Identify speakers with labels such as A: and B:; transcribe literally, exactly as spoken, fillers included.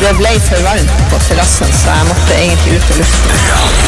A: Det ble for varmt på terrassen, så jeg måtte egentlig ut og lufte.